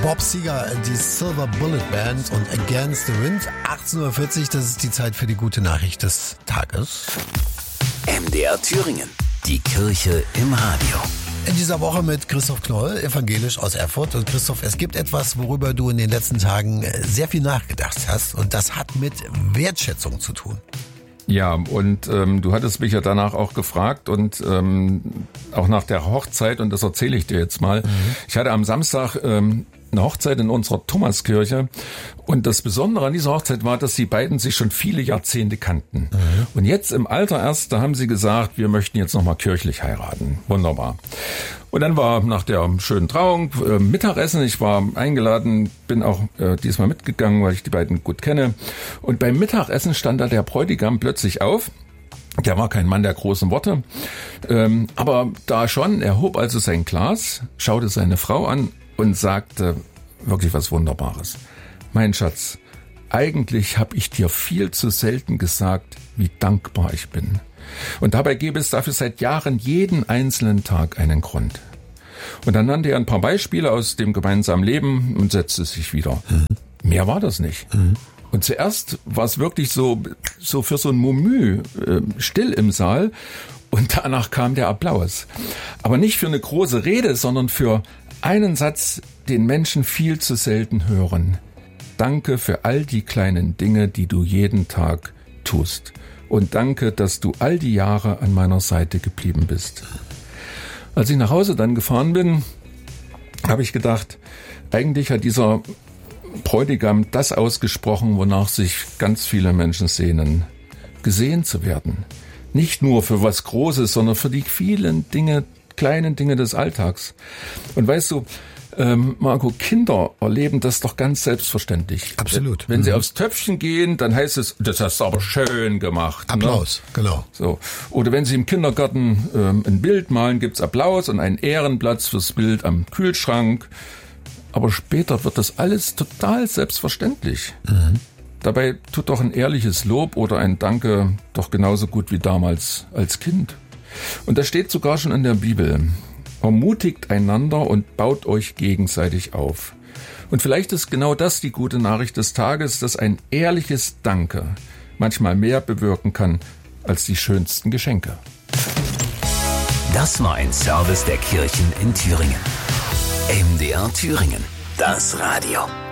Bob Seger, die Silver Bullet Band und Against the Wind. 18.40 Uhr, das ist die Zeit für die gute Nachricht des Tages. MDR Thüringen, die Kirche im Radio. In dieser Woche mit Christoph Knoll, evangelisch aus Erfurt. Und Christoph, es gibt etwas, worüber du in den letzten Tagen sehr viel nachgedacht hast. Und das hat mit Wertschätzung zu tun. Ja, und du hattest mich ja danach auch gefragt und auch nach der Hochzeit, und das erzähle ich dir jetzt mal. Ich hatte am Samstag eine Hochzeit in unserer Thomaskirche, und das Besondere an dieser Hochzeit war, dass die beiden sich schon viele Jahrzehnte kannten. Und jetzt im Alter erst, da haben sie gesagt, wir möchten jetzt nochmal kirchlich heiraten. Wunderbar. Und dann war nach der schönen Trauung Mittagessen. Ich war eingeladen, bin auch diesmal mitgegangen, weil ich die beiden gut kenne. Und beim Mittagessen stand da der Bräutigam plötzlich auf. Der war kein Mann der großen Worte, aber da schon, er hob also sein Glas, schaute seine Frau an und sagte wirklich was Wunderbares. Mein Schatz, eigentlich habe ich dir viel zu selten gesagt, wie dankbar ich bin. Und dabei gäbe es dafür seit Jahren jeden einzelnen Tag einen Grund. Und dann nannte er ein paar Beispiele aus dem gemeinsamen Leben und setzte sich wieder. Mehr war das nicht. Und zuerst war es wirklich so für so ein Momü still im Saal, und danach kam der Applaus. Aber nicht für eine große Rede, sondern für einen Satz, den Menschen viel zu selten hören. Danke für all die kleinen Dinge, die du jeden Tag tust. Und danke, dass du all die Jahre an meiner Seite geblieben bist. Als ich nach Hause dann gefahren bin, habe ich gedacht, eigentlich hat dieser Bräutigam das ausgesprochen, wonach sich ganz viele Menschen sehnen. Gesehen zu werden. Nicht nur für was Großes, sondern für die vielen Dinge, kleinen Dinge des Alltags. Und weißt du, Marco, Kinder erleben das doch ganz selbstverständlich. Absolut. Wenn sie aufs Töpfchen gehen, dann heißt es, das hast du aber schön gemacht. Applaus, ne? Genau. So. Oder wenn sie im Kindergarten ein Bild malen, gibt's Applaus und einen Ehrenplatz fürs Bild am Kühlschrank. Aber später wird das alles total selbstverständlich. Dabei tut doch ein ehrliches Lob oder ein Danke doch genauso gut wie damals als Kind. Und das steht sogar schon in der Bibel. Ermutigt einander und baut euch gegenseitig auf. Und vielleicht ist genau das die gute Nachricht des Tages, dass ein ehrliches Danke manchmal mehr bewirken kann als die schönsten Geschenke. Das war ein Service der Kirchen in Thüringen. MDR Thüringen, das Radio.